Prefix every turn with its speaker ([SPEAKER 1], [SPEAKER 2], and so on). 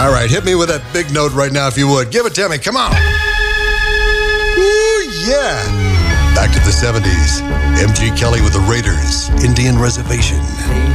[SPEAKER 1] All right, hit me with that big note right now if you would. Give it to me. Come on. Ooh, yeah. Back to the 70s. M.G. Kelly with the Raiders, Indian Reservation.